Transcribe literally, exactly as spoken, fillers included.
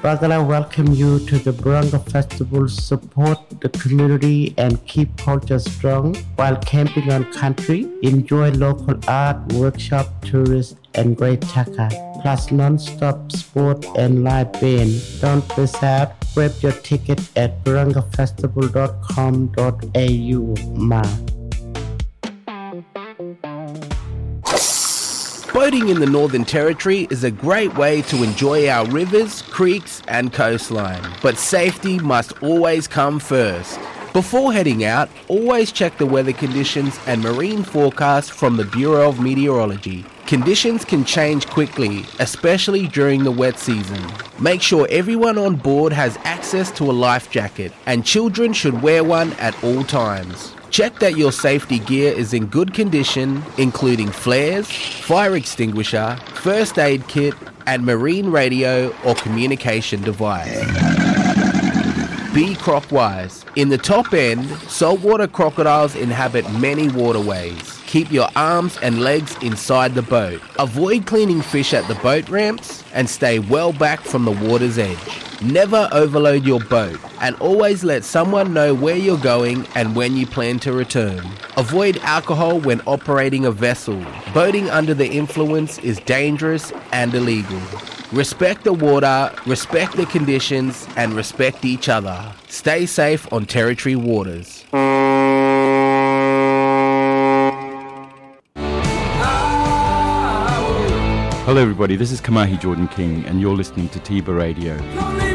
Bagala welcome you to the Buranga Festival. Support the community and keep culture strong while camping on country. Enjoy local art, workshop, tourists, and great chaka. Plus non-stop sport and live band. Don't miss out. Grab your ticket at buranga festival dot com dot a u. Ma. Boating in the Northern Territory is a great way to enjoy our rivers, creeks and coastline. But safety must always come first. Before heading out, always check the weather conditions and marine forecast from the Bureau of Meteorology. Conditions can change quickly, especially during the wet season. Make sure everyone on board has access to a life jacket, and children should wear one at all times. Check that your safety gear is in good condition, including flares, fire extinguisher, first aid kit, and marine radio or communication device. Be crop-wise. In the top end, saltwater crocodiles inhabit many waterways. Keep your arms and legs inside the boat. Avoid cleaning fish at the boat ramps and stay well back from the water's edge. Never overload your boat and always let someone know where you're going and when you plan to return. Avoid alcohol when operating a vessel. Boating under the influence is dangerous and illegal. Respect the water, respect the conditions, and respect each other. Stay safe on Territory waters. Hello everybody, this is Kamahi Jordan King and you're listening to Tiba Radio.